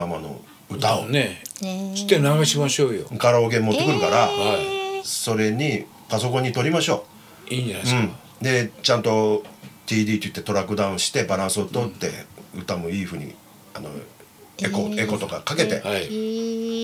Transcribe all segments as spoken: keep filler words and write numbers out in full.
ママの歌をねして流しましょうよ。 カラオケ持ってくるから、 えー、それにパソコンに撮りましょう。いいんじゃないですか、うん、 でちゃんと ティーディー って言ってトラックダウンしてバランスを取って、うん、歌もいい風にあのエコ、えー、エコとかかけて、はい、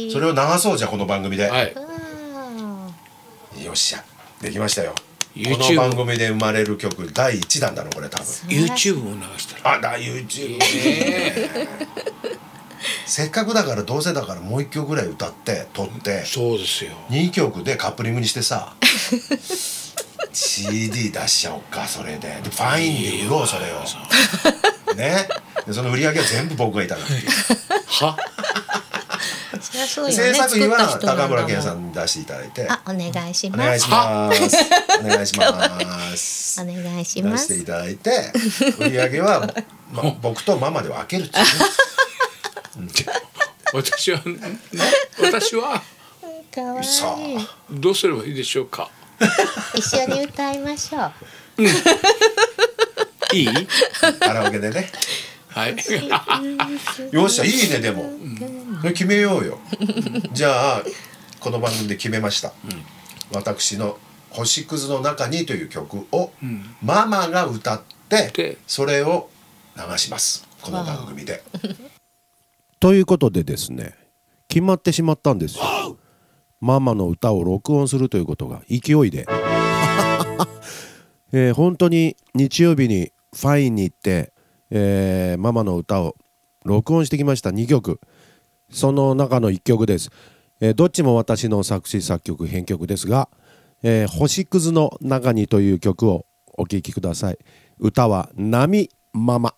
それを流そうじゃこの番組で、はい、よっしゃできましたよ。この番組で生まれる曲だいいちだんだろこれ多分 YouTube も流したらあだ YouTube ねせっかくだからどうせだからもういっきょくぐらい歌って撮ってそうですよにきょくでカップリングにしてさシーディー 出しちゃおっかそれででファインで売ろうそれをねでその売り上げは全部僕がいただくっていうはそうよね、 制作費は高村健さんに出していただいてあお願いしますお願いしますお願いしますお願いします出していただいて売り上げは、ま、僕とママで分けるっていうね私は私はかわいいさあどうすればいいでしょうか一緒に歌いましょう、 うん、いいカラオケでねはいよっしゃいいねでも、うん、それ決めようよじゃあこの番組で決めました、うん、私の星屑の中にという曲を、うん、ママが歌ってそれを流しますこの番組でということでですね決まってしまったんですよママの歌を録音するということが勢いで、えー、本当に日曜日にファインに行ってえー、ママの歌を録音してきましたにきょくその中のいっきょくです、えー、どっちも私の作詞作曲編曲ですが、えー、星屑の中にという曲をお聴きください。歌は波ママ。